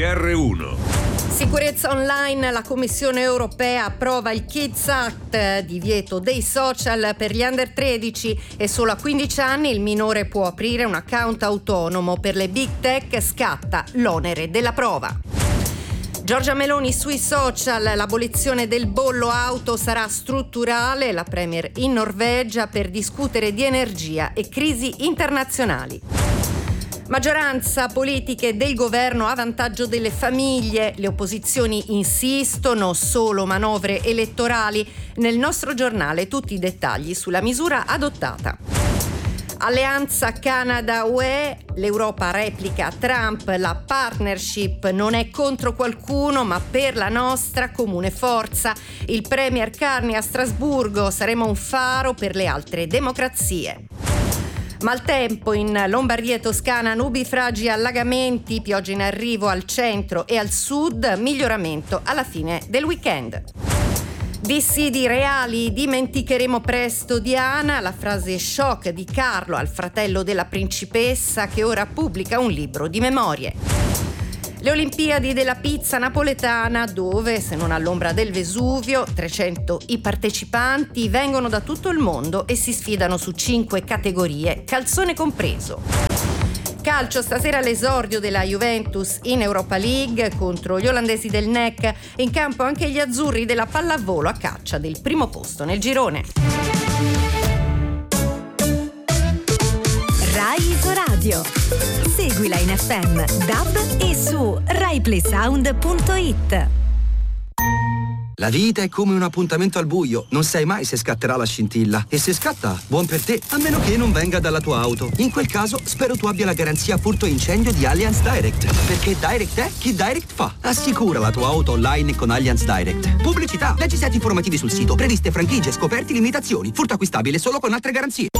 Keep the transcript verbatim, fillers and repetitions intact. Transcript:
R uno. Sicurezza online, la Commissione europea approva il Kids Act, divieto dei social per gli under tredici e solo a quindici anni il minore può aprire un account autonomo. Per le big tech scatta l'onere della prova. Giorgia Meloni sui social, l'abolizione del bollo auto sarà strutturale, la premier in Norvegia per discutere di energia e crisi internazionali. Maggioranza, politiche del governo a vantaggio delle famiglie, le opposizioni insistono, solo manovre elettorali. Nel nostro giornale tutti i dettagli sulla misura adottata. Alleanza Canada-U E, l'Europa replica Trump, la partnership non è contro qualcuno ma per la nostra comune forza. Il premier Carney a Strasburgo, saremo un faro per le altre democrazie. Maltempo in Lombardia e Toscana, nubifragi e allagamenti, piogge in arrivo al centro e al sud, miglioramento alla fine del weekend. Dissidi reali, dimenticheremo presto Diana, la frase shock di Carlo al fratello della principessa che ora pubblica un libro di memorie. Le Olimpiadi della pizza napoletana dove, se non all'ombra del Vesuvio, trecento i partecipanti vengono da tutto il mondo e si sfidano su cinque categorie, calzone compreso. Calcio, stasera l'esordio della Juventus in Europa League contro gli olandesi del N E C, in campo anche gli azzurri della pallavolo a caccia del primo posto nel girone. Rai Isoradio. Seguila in F M, D A B e su rai play sound punto it. La vita è come un appuntamento al buio, non sai mai se scatterà la scintilla. E se scatta, buon per te, a meno che non venga dalla tua auto. In quel caso, spero tu abbia la garanzia furto incendio di Allianz Direct. Perché Direct è chi Direct fa. Assicura la tua auto online con Allianz Direct. Pubblicità, leggi set informativi sul sito, previste franchigie, scoperti, limitazioni. Furto acquistabile solo con altre garanzie.